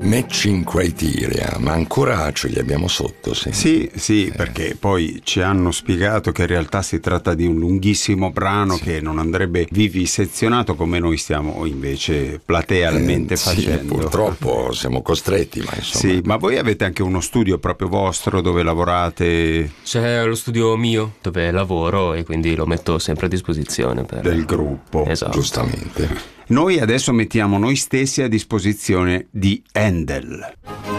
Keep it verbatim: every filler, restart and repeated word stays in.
matching criteria, ma ancora ce li abbiamo sotto, sì. Sì, sì, eh. perché poi ci hanno spiegato che in realtà si tratta di un lunghissimo brano, sì, che non andrebbe vivisezionato come noi stiamo invece platealmente eh, facendo. Sì, purtroppo siamo costretti, ma insomma. Sì, ma voi avete anche uno studio proprio vostro dove lavorate? C'è lo studio mio dove lavoro e quindi lo metto sempre a disposizione per... del gruppo. Esatto. Giustamente. Noi adesso mettiamo noi stessi a disposizione di Handel.